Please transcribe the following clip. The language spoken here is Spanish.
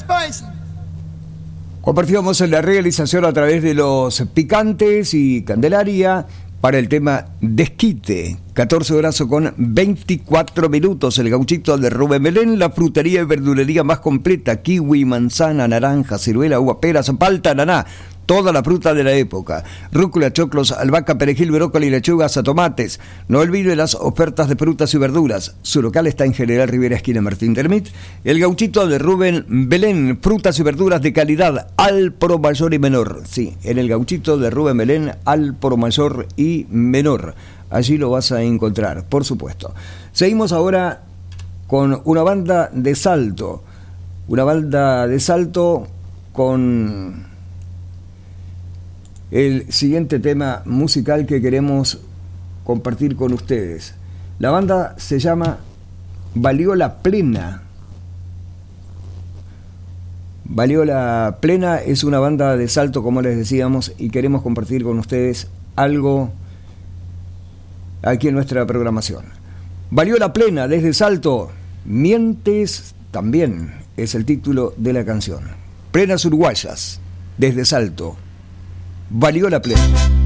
Compartíamos la realización a través de los Picantes y Candelaria para el tema Desquite. 14 horas con 24 minutos. El gauchito de Rubén Belén, la frutería y verdulería más completa. Kiwi, manzana, naranja, ciruela, uva, peras, palta, ananá. Toda la fruta de la época. Rúcula, choclos, albahaca, perejil, brócoli, lechugas, tomates. No olvide las ofertas de frutas y verduras. Su local está en General Rivera, esquina Martín Termit. El gauchito de Rubén Belén. Frutas y verduras de calidad al por mayor y menor. Sí, en el gauchito de Rubén Belén, al por mayor y menor. Allí lo vas a encontrar, por supuesto. Seguimos ahora con una banda de Salto. Una banda de Salto con el siguiente tema musical que queremos compartir con ustedes. La banda se llama Valió la Plena. Valió la Plena es una banda de Salto, como les decíamos, y queremos compartir con ustedes algo aquí en nuestra programación. Valió la Plena desde Salto. Mientes también es el título de la canción. Plenas uruguayas desde Salto. Valió la Plena.